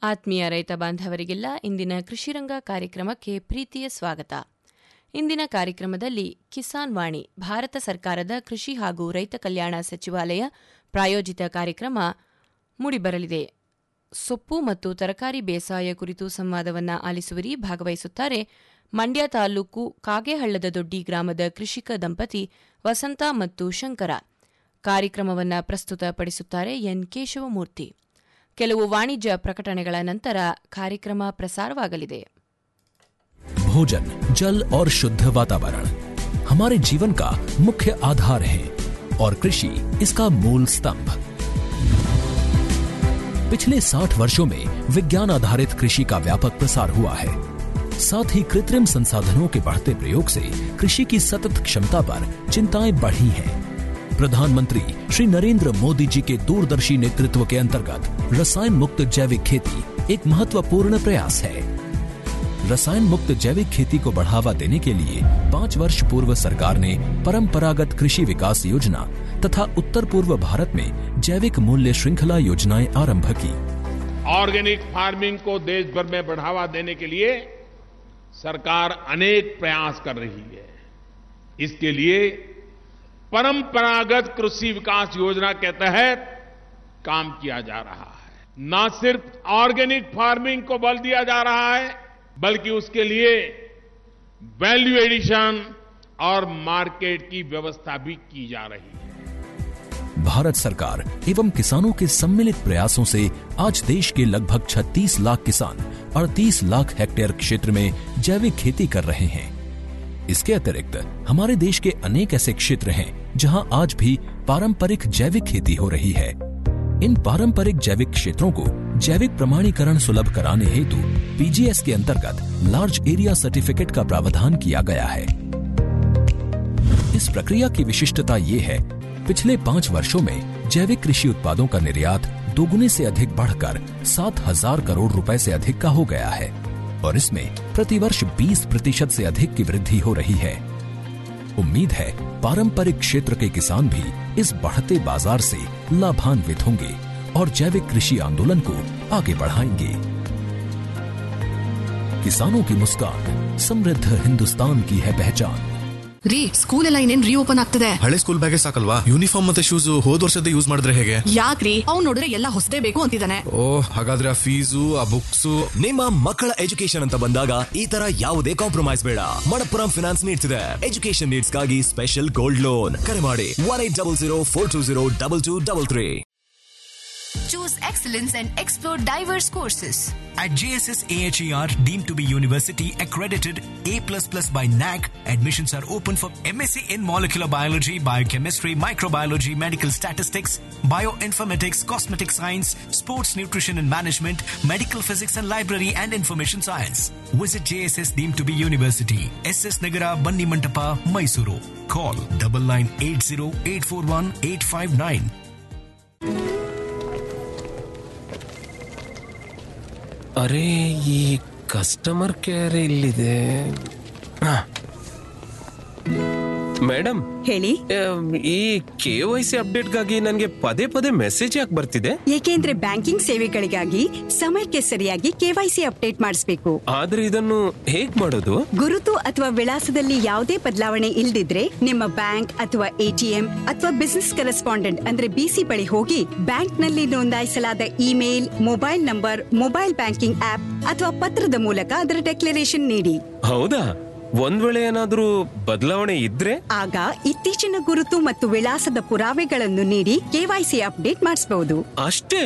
ಆತ್ಮೀಯ ರೈತ ಬಾಂಧವರಿಗೆಲ್ಲ ಇಂದಿನ ಕೃಷಿರಂಗ ಕಾರ್ಯಕ್ರಮಕ್ಕೆ ಪ್ರೀತಿಯ ಸ್ವಾಗತ. ಇಂದಿನ ಕಾರ್ಯಕ್ರಮದಲ್ಲಿ ಕಿಸಾನ್ ವಾಣಿ ಭಾರತ ಸರ್ಕಾರದ ಕೃಷಿ ಹಾಗೂ ರೈತ ಕಲ್ಯಾಣ ಸಚಿವಾಲಯ ಪ್ರಾಯೋಜಿತ ಕಾರ್ಯಕ್ರಮ ಮೂಡಿಬರಲಿದೆ. ಸೊಪ್ಪು ಮತ್ತು ತರಕಾರಿ ಬೇಸಾಯ ಕುರಿತು ಸಂವಾದವನ್ನು ಆಲಿಸುವರಿ. ಭಾಗವಹಿಸುತ್ತಾರೆ ಮಂಡ್ಯ ತಾಲೂಕು ಕಾಗೆಹಳ್ಳದ ದೊಡ್ಡಿ ಗ್ರಾಮದ ಕೃಷಿಕ ದಂಪತಿ ವಸಂತ ಮತ್ತು ಶಂಕರ. ಕಾರ್ಯಕ್ರಮವನ್ನು ಪ್ರಸ್ತುತಪಡಿಸುತ್ತಾರೆ ಎನ್ ಕೇಶವಮೂರ್ತಿ. ಕೆಲವು ವಾಣಿಜ್ಯ ಪ್ರಕಟಣೆಗಳ ನಂತರ ಕಾರ್ಯಕ್ರಮ ಪ್ರಸಾರವಾಗಲಿದೆ. भोजन, जल और शुद्ध वातावरण हमारे जीवन का मुख्य आधार है और कृषि इसका मूल स्तंभ। पिछले 60 वर्षों में विज्ञान आधारित कृषि का व्यापक प्रसार हुआ है। साथ ही कृत्रिम संसाधनों के बढ़ते प्रयोग से कृषि की सतत क्षमता पर चिंताएं बढ़ी हैं। प्रधानमंत्री श्री नरेंद्र मोदी जी के दूरदर्शी नेतृत्व के अंतर्गत रसायन मुक्त जैविक खेती एक महत्वपूर्ण प्रयास है। रसायन मुक्त जैविक खेती को बढ़ावा देने के लिए 5 वर्ष पूर्व सरकार ने परंपरागत कृषि विकास योजना तथा उत्तर पूर्व भारत में जैविक मूल्य श्रृंखला योजनाएं आरंभ की। ऑर्गेनिक फार्मिंग को देश भर में बढ़ावा देने के लिए सरकार अनेक प्रयास कर रही है। इसके लिए परंपरागत कृषि विकास योजना के तहत काम किया जा रहा है। न सिर्फ ऑर्गेनिक फार्मिंग को बल दिया जा रहा है, बल्कि उसके लिए वैल्यू एडिशन और मार्केट की व्यवस्था भी की जा रही है। भारत सरकार एवं किसानों के सम्मिलित प्रयासों से आज देश के लगभग 36 लाख किसान 38 लाख हेक्टेयर क्षेत्र में जैविक खेती कर रहे हैं। इसके अतिरिक्त हमारे देश के अनेक ऐसे क्षेत्र हैं जहां आज भी पारंपरिक जैविक खेती हो रही है। इन पारंपरिक जैविक क्षेत्रों को जैविक प्रमाणीकरण सुलभ कराने हेतु पीजीएस के अंतर्गत लार्ज एरिया सर्टिफिकेट का प्रावधान किया गया है। इस प्रक्रिया की विशिष्टता ये है, पिछले 5 वर्षों में जैविक कृषि उत्पादों का निर्यात दोगुने से अधिक बढ़कर 7,000 करोड़ रुपए से अधिक का हो गया है और इसमें प्रतिवर्ष 20% से अधिक की वृद्धि हो रही है। उम्मीद है पारंपरिक क्षेत्र के किसान भी इस बढ़ते बाजार से लाभान्वित होंगे और जैविक कृषि आंदोलन को आगे बढ़ाएंगे। किसानों की मुस्कान समृद्ध हिंदुस्तान की है पहचान। ರೀ, ಸ್ಕೂಲ್ ಎಲ್ಲ ಇನ್ನೇನ್ ರೀಓಪನ್ ಆಗ್ತದೆ. ಹಳೆ ಸ್ಕೂಲ್ ಬ್ಯಾಗೇ ಸಾಕಲ್ವಾ? ಯೂನಿಫಾರ್ಮ್ ಮತ್ತೆ ಶೂಸ್ ಹೋದ್ ವರ್ಷದ ಯೂಸ್ ಮಾಡಿದ್ರೆ ಹೇಗೆ? ಯಾಕ್ರಿ, ಅವ್ನು ನೋಡಿದ್ರೆ ಎಲ್ಲ ಹೊಸದೇ ಬೇಕು ಅಂತಿದ್ದಾನೆ. ಹಾಗಾದ್ರೆ ಆ ಫೀಸು, ಆ ಬುಕ್ಸ್. ನಿಮ್ಮ ಮಕ್ಕಳ ಎಜುಕೇಶನ್ ಅಂತ ಬಂದಾಗ ಈ ತರ ಯಾವುದೇ ಕಾಂಪ್ರಮೈಸ್ ಬೇಡ. ಮಣಪ್ಪುರಂ ಫಿನಾನ್ಸ್ ನೀಡ್ತಿದೆ ಎಜುಕೇಶನ್ ನೀಡ್ಸ್ ಗಾಗಿ ಸ್ಪೆಷಲ್ ಗೋಲ್ಡ್ ಲೋನ್. ಕರೆ ಮಾಡಿ 180042202233. Choose excellence and explore diverse courses. At JSS AHER, deemed to be university accredited A++ by NAC, admissions are open for MSc in molecular biology, biochemistry, microbiology, medical statistics, bioinformatics, cosmetic science, sports nutrition and management, medical physics and library and information science. Visit JSS deemed to be university, SS Nagara, Banni Mantapa, Mysuru. Call 9980841859. ಅರೆ, ಈ customer care ಇಲ್ಲಿದೆ. Madam ಹೇಳಿ. ಈ KYC ಅಪ್ಡೇಟ್ಗಾಗಿ ನನಗೆ ಪದೇ ಪದೇ message ಯಾಕೆ ಬರ್ತಿದೆ? ಏಕೆಂದ್ರೆ ಬ್ಯಾಂಕಿಂಗ್ ಸೇವೆಗಳಿಗಾಗಿ ಸಮಯಕ್ಕೆ ಸರಿಯಾಗಿ KYC ಅಪ್ಡೇಟ್ ಮಾಡಿಸಬೇಕು. ಆದ್ರೆ ಇದನ್ನು ಹೇಗ್ ಮಾಡೋದು? ಗುರುತು ಅಥವಾ ವಿಳಾಸದಲ್ಲಿ ಯಾವುದೇ ಬದಲಾವಣೆ ಇಲ್ದಿದ್ರೆ ನಿಮ್ಮ ಬ್ಯಾಂಕ್ ಅಥವಾ ATM ಅಥವಾ ಬಿಸಿನೆಸ್ ಕರೆಸ್ಪಾಂಡೆಂಟ್ ಅಂದ್ರೆ BC ಬಳಿ ಹೋಗಿ ಬ್ಯಾಂಕ್ ನಲ್ಲಿ ನೋಂದಾಯಿಸಲಾದ email, mobile number, mobile banking app ಅಥವಾ ಪತ್ರದ ಮೂಲಕ ಅದರ ಡೆಕ್ಲರೇಷನ್ ನೀಡಿ. ಹೌದಾ? ಒಂದ್ ವೇಳೆ ಏನಾದ್ರೂ ಬದಲಾವಣೆ ಇದ್ರೆ ಆಗ ಇತ್ತೀಚಿನ ಗುರುತು ಮತ್ತು ವಿಳಾಸದ ಪುರಾವೆಗಳನ್ನು ನೀಡಿ KYC ಅಪ್ಡೇಟ್ ಮಾಡಿಸಬಹುದು. ಅಷ್ಟೇ?